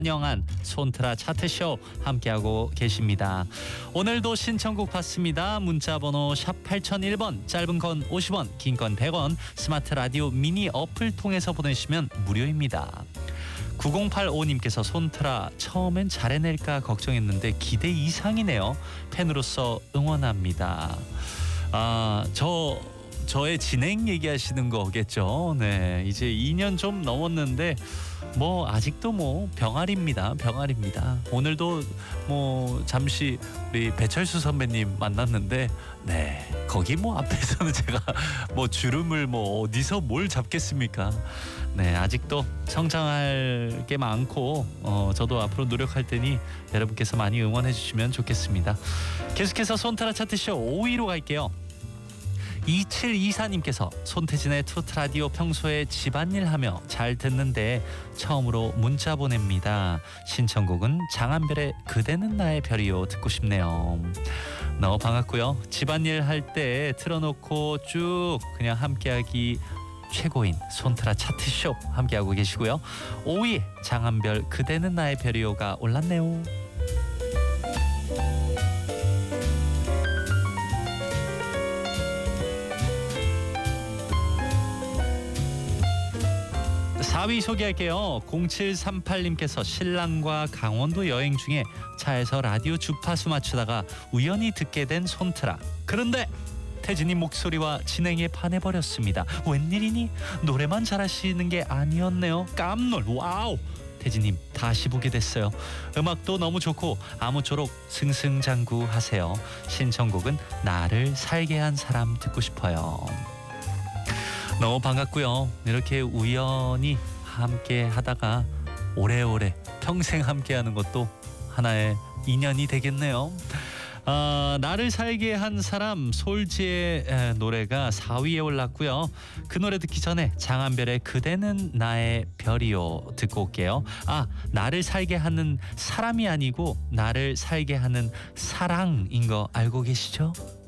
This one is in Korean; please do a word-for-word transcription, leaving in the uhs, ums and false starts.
환영한 손트라 차트쇼 함께하고 계십니다. 오늘도 신청곡 받습니다. 문자번호 샵 팔공공일 번, 짧은 건 오십 원, 긴 건 백 원, 스마트 라디오 미니 어플 통해서 보내시면 무료입니다. 구공팔오님께서 손트라 처음엔 잘해낼까 걱정했는데 기대 이상이네요. 팬으로서 응원합니다. 아, 저 저의 진행 얘기하시는 거겠죠. 네, 이제 이 년 좀 넘었는데 뭐 아직도 뭐 병아리입니다. 병아리입니다. 오늘도 뭐 잠시 우리 배철수 선배님 만났는데 네, 거기 뭐 앞에서는 제가 뭐 주름을 뭐 어디서 뭘 잡겠습니까? 네, 아직도 성장할 게 많고 어, 저도 앞으로 노력할 테니 여러분께서 많이 응원해 주시면 좋겠습니다. 계속해서 손트라 차트쇼 오 위로 갈게요. 이칠이사님께서 손태진의 트로트 라디오 평소에 집안일 하며 잘 듣는데 처음으로 문자 보냅니다. 신청곡은 장한별의 그대는 나의 별이요 듣고 싶네요. 너무 반갑고요. 집안일 할 때 틀어놓고 쭉 그냥 함께하기 최고인 손트라 차트쇼 함께하고 계시고요. 오 위 장한별 그대는 나의 별이요가 올랐네요. 사 위 소개할게요. 공칠삼팔님께서 신랑과 강원도 여행 중에 차에서 라디오 주파수 맞추다가 우연히 듣게 된 손트라. 그런데 태진이 목소리와 진행에 반해버렸습니다. 웬일이니? 노래만 잘하시는 게 아니었네요. 깜놀. 와우. 태진님 다시 보게 됐어요. 음악도 너무 좋고 아무쪼록 승승장구하세요. 신청곡은 나를 살게 한 사람 듣고 싶어요. 너무 반갑고요. 이렇게 우연히 함께 하다가 오래오래 평생 함께하는 것도 하나의 인연이 되겠네요. 아, 나를 살게 한 사람 솔지의 에, 노래가 사 위에 올랐고요. 그 노래 듣기 전에 장한별의 그대는 나의 별이요 듣고 올게요. 아, 나를 살게 하는 사람이 아니고 나를 살게 하는 사랑인 거 알고 계시죠?